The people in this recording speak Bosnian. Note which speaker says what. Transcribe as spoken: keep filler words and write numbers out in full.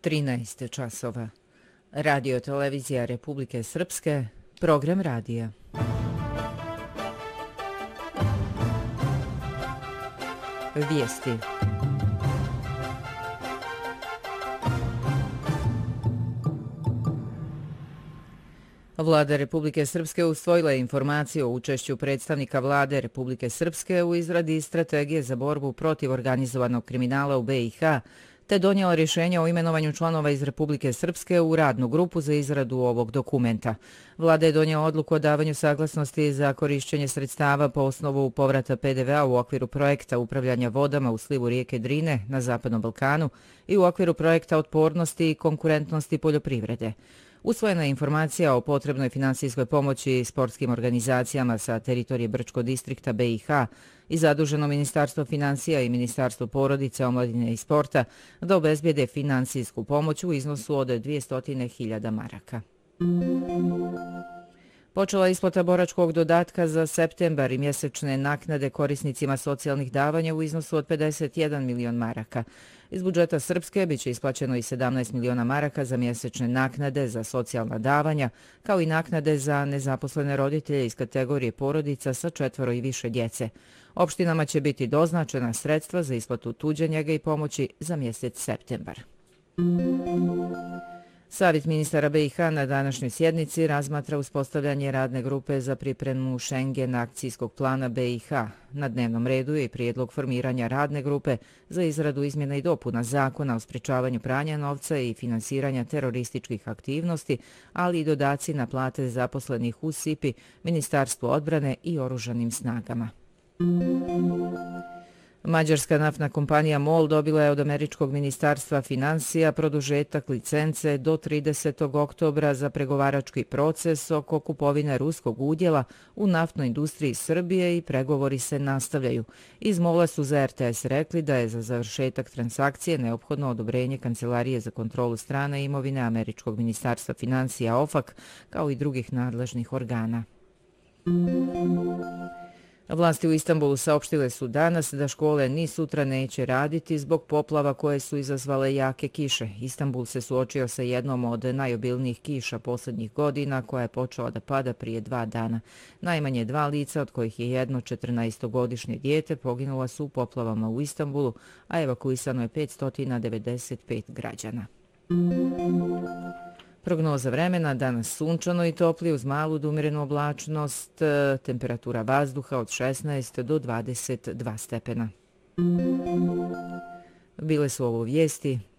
Speaker 1: trinaest časova. Radio televizija Republike Srpske, program radija. Vijesti. Vlada Republike Srpske usvojila je informaciju o učešću predstavnika Vlade Republike Srpske u izradi strategije za borbu protiv organizovanog kriminala u be i ha, te donijela rješenje o imenovanju članova iz Republike Srpske u radnu grupu za izradu ovog dokumenta. Vlada je donijela odluku o davanju saglasnosti za korišćenje sredstava po osnovu povrata pe de ve a u okviru projekta upravljanja vodama u slivu rijeke Drine na Zapadnom Balkanu i u okviru projekta otpornosti i konkurentnosti poljoprivrede. Usvojena je informacija o potrebnoj finansijskoj pomoći sportskim organizacijama sa teritorije Brčkog distrikta be i ha i zaduženo Ministarstvo financija i Ministarstvo porodice, omladine i sporta da obezbijede finansijsku pomoć u iznosu od dvjesto hiljada maraka. Počela je isplata boračkog dodatka za septembar i mjesečne naknade korisnicima socijalnih davanja u iznosu od pedeset jedan milion maraka. Iz budžeta Srpske biće isplaćeno i sedamnaest miliona maraka za mjesečne naknade za socijalna davanja, kao i naknade za nezaposlene roditelje iz kategorije porodica sa četvoro i više djece. Opštinama će biti doznačena sredstva za isplatu tuđe njege i pomoći za mjesec septembar. Savjet ministara be i ha na današnjoj sjednici razmatra uspostavljanje radne grupe za pripremu Schengen akcijskog plana be i ha. Na dnevnom redu je i prijedlog formiranja radne grupe za izradu izmjena i dopuna zakona o sprečavanju pranja novca i finansiranja terorističkih aktivnosti, ali i dodaci na plate zaposlenih u sipi, Ministarstvu odbrane i oružanim snagama. Mađarska naftna kompanija MOL dobila je od američkog ministarstva financija produžetak licence do tridesetog oktobra za pregovarački proces oko kupovine ruskog udjela u naftnoj industriji Srbije i pregovori se nastavljaju. Iz MOL-a su za er te es rekli da je za završetak transakcije neophodno odobrenje Kancelarije za kontrolu strane imovine američkog ministarstva financija o fak, kao i drugih nadležnih organa. Vlasti u Istanbulu saopštile su danas da škole ni sutra neće raditi zbog poplava koje su izazvale jake kiše. Istanbul se suočio sa jednom od najobilnijih kiša posljednjih godina koja je počela da pada prije dva dana. Najmanje dva lica, od kojih je jedno četrnaestogodišnje dijete, poginula su u poplavama u Istanbulu, a evakuisano je petsto devedeset pet građana. Prognoza vremena, danas sunčano i topli uz malu do umjerenu oblačnost, temperatura vazduha od šesnaest do dvadeset dva stepena. Bile su ovo vijesti,